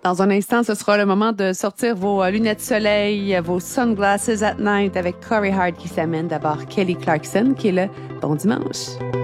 Dans un instant, ce sera le moment de sortir vos lunettes soleil, vos sunglasses at night avec Corey Hart qui s'amène. D'abord Kelly Clarkson qui est là. Bon dimanche.